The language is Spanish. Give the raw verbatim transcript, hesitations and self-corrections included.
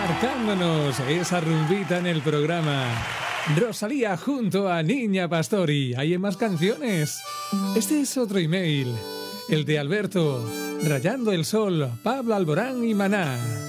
marcándonos esa rumbita en el programa. Rosalía junto a Niña Pastori. ¿Hay más canciones? Este es otro email, el de Alberto. Rayando el sol, Pablo Alborán y Maná.